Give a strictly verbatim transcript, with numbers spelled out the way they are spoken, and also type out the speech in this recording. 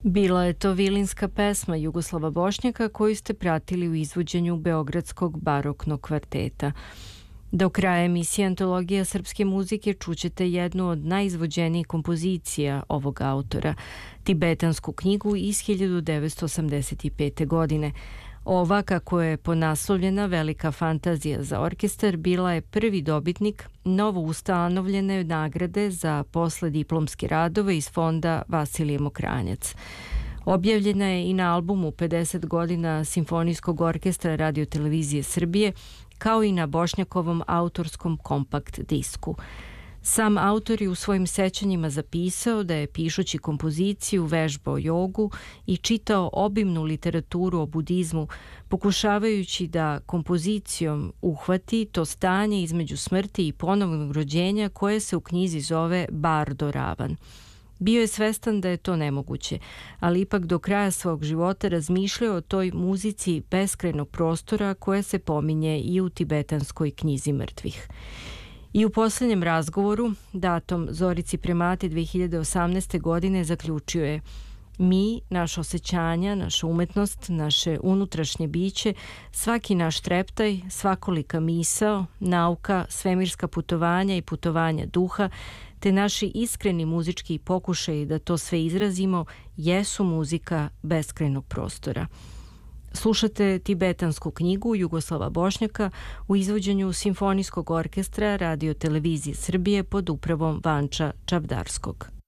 Bila je to vilinska pesma Jugoslava Bošnjaka koju ste pratili u izvođenju Beogradskog baroknog kvarteta. Do kraja emisije Antologija srpske muzike čućete jednu od najizvođenijih kompozicija ovog autora, tibetansku knjigu iz hiljadu devetsto osamdeset pete. godine. Ova, kako je ponaslovljena Velika fantazija za orkestar, bila je prvi dobitnik novo ustanovljene nagrade za poslediplomske radove iz fonda Vasilije Mokranjac. Objavljena je i na albumu pedeset godina Simfonijskog orkestra Radio-televizije Srbije, kao i na Bošnjakovom autorskom kompakt disku. Sam autor je u svojim sećanjima zapisao da je pišući kompoziciju vežbao jogu i čitao obimnu literaturu o budizmu, pokušavajući da kompozicijom uhvati to stanje između smrti i ponovnog rođenja koje se u knjizi zove Bardo Ravan. Bio je svestan da je to nemoguće, ali ipak do kraja svog života razmišljao o toj muzici beskrajnog prostora koja se pominje i u tibetanskoj knjizi mrtvih. I u posljednjem razgovoru, datom Zorici Premati dve hiljade osamnaeste. godine, zaključio je: mi, naša osjećanja, naša umetnost, naše unutrašnje biće, svaki naš treptaj, svakolika misao, nauka, svemirska putovanja i putovanja duha, te naši iskreni muzički pokušaji da to sve izrazimo, jesu muzika beskrajnog prostora. Slušate tibetansku knjigu Jugoslava Bošnjaka u izvođenju Simfonijskog orkestra Radio-televizije Srbije pod upravom Vanča Čavdarskog.